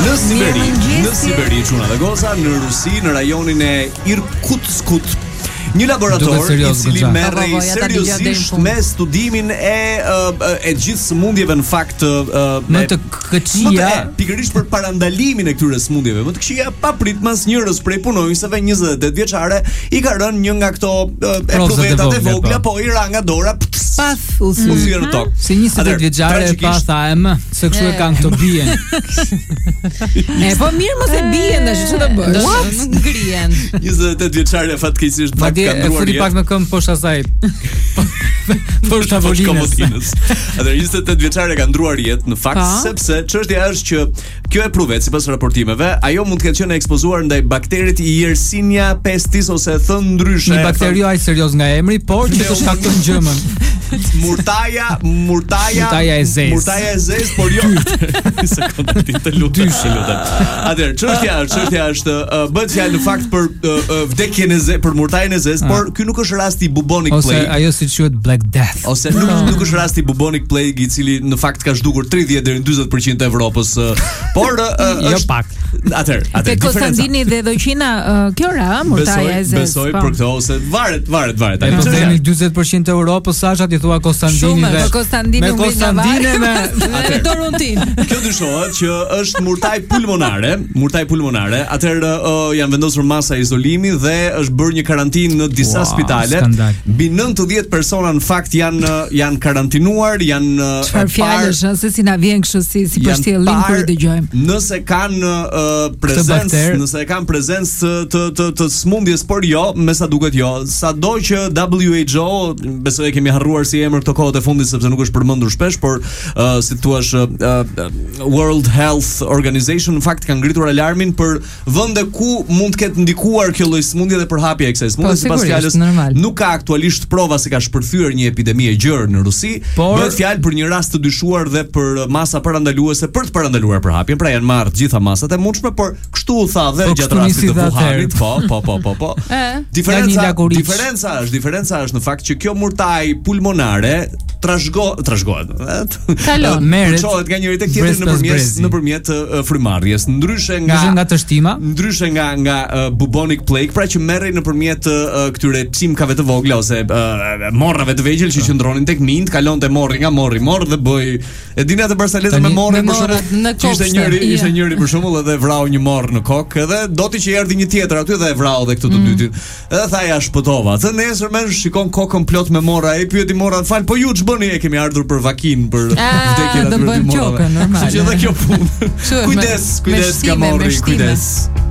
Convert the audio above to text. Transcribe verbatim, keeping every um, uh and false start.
Në Siberi, në Siberi çuna dhe goza, në Rusi, në rajonin e Irkutskut. Një laborator i cili merrej seriozisht me studimin e e gjithë sëmundjeve në fakt më të këqija, pikërisht për parandalimin e këtyre sëmundjeve më të këqija, papritmas njërës prej punonjësve njëzet e tetë vjeçare i ka rënë një nga këto e pruvetat e vogla, po i ra nga dora pas usi në tokë. Si njëzet e tetë vjeçare e pa tha e më, se kështu e kanë këto bien. E po mirë mos e bien tash ç'do bësh? Nuk ngrihen. njëzet e tetë vjeçare fatkeqësisht e futi pak me këmbë poshtë asaj. Poshtë tavolinës. Atë njëzet e tetë vjeçare ka ndruar jetë në fakt sepse çështja është që kjo e pruvet sipas raportimeve, ajo mund të ketë qenë ekspozuar ndaj bakterit Yersinia pestis ose thënë ndryshe. Një bakteri aq serioz nga emri, por që të shkakton gjëmën. Murtaja, murtaja, murtaja e zezë. Murtaja e zezë, por jo. Një sekondë, ti të lutem, të lutem. Atëherë, çështja është, çështja është bëhet fjalë në fakt për vdekjen e zezë, për murtajën e zezë, por ky nuk është rasti bubonic plague. Ose ajo si quhet Black Death. Ose nuk nuk është rasti bubonic plague i cili në fakt ka zhdukur tridhjetë deri në dyzet përqind të Evropës, por jo pak. Atëherë, atëherë. Te Konstantini dhe Doqina kjo ra, murtaja e zezë. Besoj për këtë ose varet, varet, varet. Ne po themi dyzet përqind të Evropës, Sasha ti thua Konstantini dhe me Konstantini me Konstantine me Dorontin. Kjo dyshohet që është murtaj pulmonare, murtaj pulmonare. Atëherë janë vendosur masa izolimi dhe është bërë një karantinë në disa wow, spitale. Mbi nëntëdhjetë persona në fakt janë janë karantinuar, janë çfarë fjalësh, se si na vjen kështu si si përshtyellim kur i dëgjojmë. Nëse kanë uh, prezencë, nëse kanë prezencë të të të smundjes, por jo, me sa duket jo. Sado që W H O, besoj e kemi harruar si emër këto kohët e fundit sepse nuk është përmendur shpesh, por uh, si thua uh, World Health Organization në fakt ka ngritur alarmin për vende ku mund të ketë ndikuar kjo lloj smundje dhe përhapja e kësaj smundje, sipas fjalës nuk ka aktualisht prova se ka shpërthyer një epidemi e gjerë në Rusi, bëhet fjalë për një rast të dyshuar dhe për masa parandaluese për të parandaluar përhapjen, pra janë marrë të gjitha masat e mundshme, por kështu u tha dhe gjatë rastit të Wuhanit, po, po, po, po, po. Diferenca, diferenca është, diferenca është në fakt që kjo murtaj pulmonare trashëgo, trashëgohet. Kalon, merret. Çohet nga njëri tek tjetri nëpërmjet nëpërmjet ndryshë nga ndryshe nga nga të shtima, ndryshe nga nga uh, bubonic plague, pra që merrej nëpërmjet uh, këtyre çimkave të vogla ose uh, morrave të vegjël që qëndronin tek mint, kalonte morri nga morri, morr dhe bëj. E dini atë barsaleta me morri për shembull, që ishte njëri, ishte njëri për shembull edhe vrau një morr në kokë, edhe doti që erdhi një tjetër aty dhe e vrau dhe këtu të dytin. Edhe tha ja shpëtova. Atë nesër më shikon kokën plot me morra, ai pyeti morra, fal, po ju ç'bëni? E kemi ardhur për vakinë, për vdekjen aty të morrave. Kështu që edhe kjo punë. Kujdes, kujdes nga morri, kujdes.